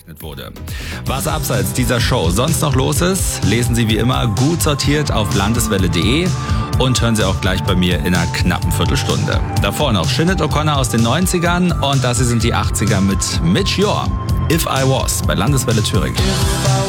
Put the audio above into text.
aufgezeichnet wurde. Was abseits dieser Show sonst noch los ist, lesen Sie wie immer gut sortiert auf landeswelle.de und hören Sie auch gleich bei mir in einer knappen Viertelstunde. Davor noch Sinead O'Connor aus den 90ern und das hier sind die 80er mit Mitch Ure, If I Was bei Landeswelle Thüringen.